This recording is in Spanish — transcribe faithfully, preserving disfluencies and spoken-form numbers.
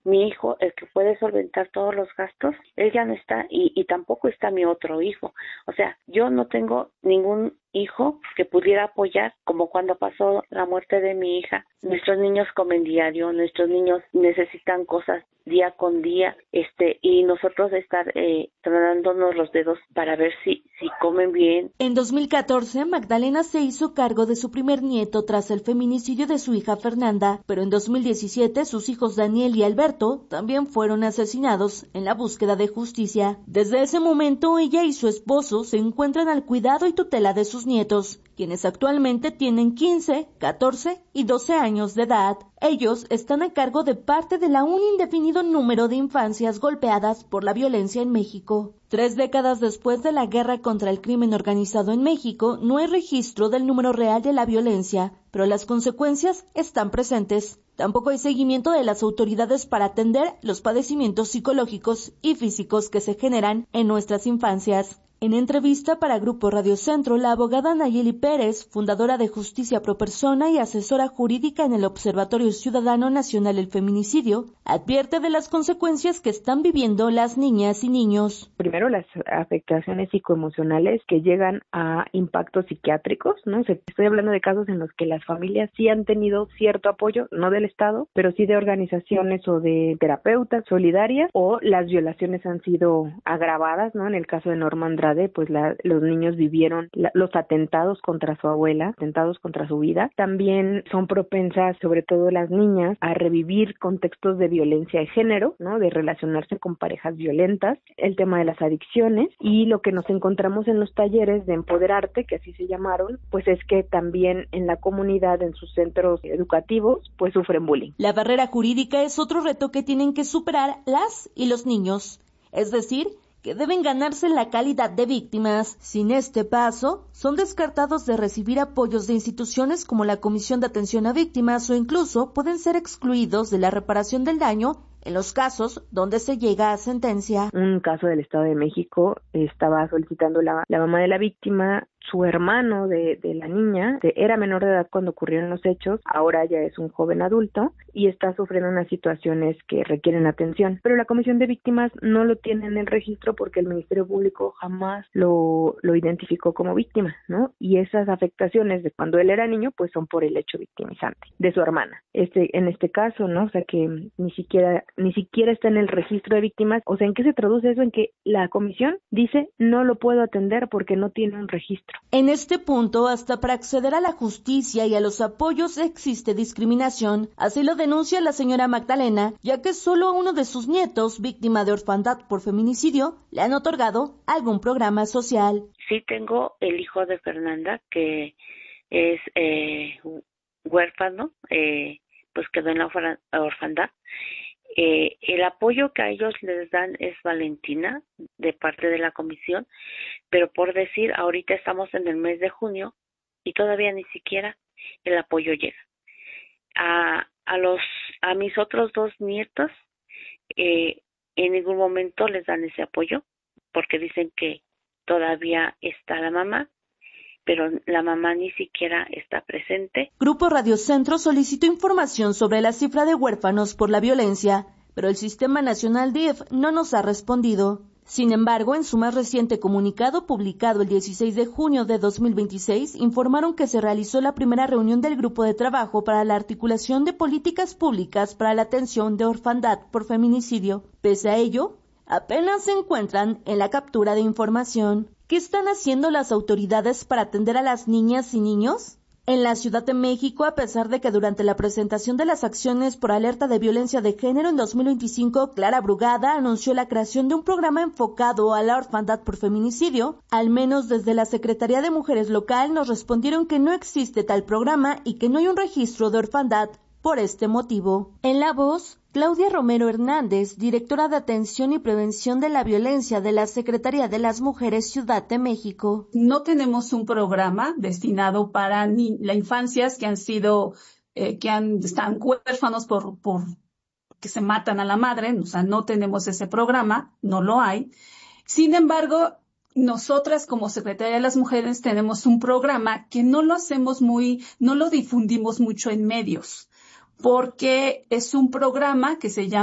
mi hijo, el que puede solventar todos los gastos, él ya no está y, y tampoco está mi otro hijo. O sea, yo no tengo ningún hijo que pudiera apoyar, como cuando pasó la muerte de mi hija. Nuestros niños comen diario, nuestros niños necesitan cosas día con día, este, y nosotros estar eh, tronándonos los dedos para ver si, si comen bien. En dos mil catorce, Magdalena se hizo cargo de su primer nieto tras el feminicidio de su hija Fernanda, pero en dos mil diecisiete sus hijos Daniel y Alberto también fueron asesinados en la búsqueda de justicia. Desde ese momento, ella y su esposo se encuentran al cuidado y tutela de sus nietos, quienes actualmente tienen quince, catorce y doce años de edad. Ellos están a cargo de parte del aún indefinido número de infancias golpeadas por la violencia en México. Tres décadas después de la guerra contra el crimen organizado en México, no hay registro del número real de la violencia, pero las consecuencias están presentes. Tampoco hay seguimiento de las autoridades para atender los padecimientos psicológicos y físicos que se generan en nuestras infancias. En entrevista para Grupo Radio Centro, la abogada Nayeli Pérez, fundadora de Justicia Pro Persona y asesora jurídica en el Observatorio Ciudadano Nacional del Feminicidio, advierte de las consecuencias que están viviendo las niñas y niños. Primero, las afectaciones psicoemocionales que llegan a impactos psiquiátricos, ¿no? Estoy hablando de casos en los que las familias sí han tenido cierto apoyo, no del Estado, pero sí de organizaciones o de terapeutas solidarias, o las violaciones han sido agravadas, ¿no? En el caso de Norma Andrade, pues la, los niños vivieron la, los atentados contra su abuela, atentados contra su vida. También son propensas, sobre todo las niñas, a revivir contextos de violencia de género, ¿no? De relacionarse con parejas violentas, el tema de las adicciones, y lo que nos encontramos en los talleres de Empoderarte, que así se llamaron, pues es que también en la comunidad, en sus centros educativos, pues sufren bullying. La barrera jurídica es otro reto que tienen que superar las y los niños, es decir, que deben ganarse la calidad de víctimas. Sin este paso, son descartados de recibir apoyos de instituciones como la Comisión de Atención a Víctimas o incluso pueden ser excluidos de la reparación del daño en los casos donde se llega a sentencia. Un caso del Estado de México, estaba solicitando la, la mamá de la víctima, su hermano de, de la niña, que era menor de edad cuando ocurrieron los hechos, ahora ya es un joven adulto y está sufriendo unas situaciones que requieren atención. Pero la Comisión de Víctimas no lo tiene en el registro porque el Ministerio Público jamás lo, lo identificó como víctima, ¿no? Y esas afectaciones de cuando él era niño, pues son por el hecho victimizante de su hermana. Este, en este caso, ¿no? O sea que ni siquiera ni siquiera está en el registro de víctimas. O sea, ¿en qué se traduce eso? En que la comisión dice no lo puedo atender porque no tiene un registro. En este punto, hasta para acceder a la justicia y a los apoyos existe discriminación. Así lo denuncia la señora Magdalena, ya que solo a uno de sus nietos, víctima de orfandad por feminicidio, le han otorgado algún programa social. Sí tengo el hijo de Fernanda, que es eh, huérfano, eh, pues quedó en la orfandad. Eh, el apoyo que a ellos les dan es Valentina, de parte de la comisión, pero por decir, ahorita estamos en el mes de junio y todavía ni siquiera el apoyo llega. A, a, los, a mis otros dos nietos, eh, en ningún momento les dan ese apoyo, porque dicen que todavía está la mamá, pero la mamá ni siquiera está presente. Grupo Radio Centro solicitó información sobre la cifra de huérfanos por la violencia, pero el Sistema Nacional D I F no nos ha respondido. Sin embargo, en su más reciente comunicado publicado el dieciséis de junio de dos mil veintiséis, informaron que se realizó la primera reunión del Grupo de Trabajo para la articulación de políticas públicas para la atención de orfandad por feminicidio. Pese a ello, apenas se encuentran en la captura de información. ¿Qué están haciendo las autoridades para atender a las niñas y niños? En la Ciudad de México, a pesar de que durante la presentación de las acciones por alerta de violencia de género en dos mil veinticinco, Clara Brugada anunció la creación de un programa enfocado a la orfandad por feminicidio, al menos desde la Secretaría de Mujeres local nos respondieron que no existe tal programa y que no hay un registro de orfandad por este motivo. En La Voz, Claudia Romero Hernández, directora de Atención y Prevención de la Violencia de la Secretaría de las Mujeres Ciudad de México. No tenemos un programa destinado para ni- las infancias que han sido, eh, que han, están huérfanos por, por que se matan a la madre, o sea, no tenemos ese programa, no lo hay. Sin embargo, nosotras como Secretaría de las Mujeres tenemos un programa que no lo hacemos muy, no lo difundimos mucho en medios, porque es un programa que se llama